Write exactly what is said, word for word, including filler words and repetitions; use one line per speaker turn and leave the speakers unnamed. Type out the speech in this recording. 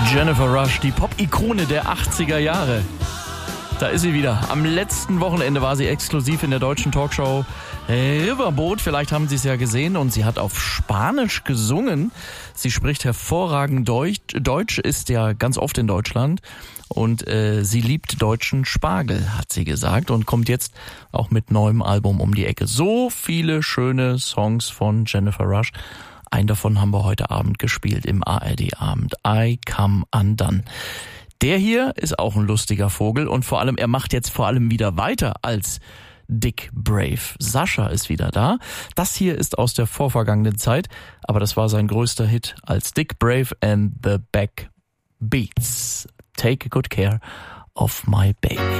Jennifer Rush, die Pop-Ikone der achtziger Jahre. Da ist sie wieder. Am letzten Wochenende war sie exklusiv in der deutschen Talkshow Riverboat. Vielleicht haben Sie es ja gesehen. Und sie hat auf Spanisch gesungen. Sie spricht hervorragend Deutsch, ist ja ganz oft in Deutschland. Und äh, sie liebt deutschen Spargel, hat sie gesagt. Und kommt jetzt auch mit neuem Album um die Ecke. So viele schöne Songs von Jennifer Rush. Einen davon haben wir heute Abend gespielt im A R D-Abend. I Come Undone. Der hier ist auch ein lustiger Vogel und vor allem, er macht jetzt vor allem wieder weiter als Dick Brave. Sascha ist wieder da. Das hier ist aus der vorvergangenen Zeit, aber das war sein größter Hit als Dick Brave and the Backbeats. Take good care of my baby.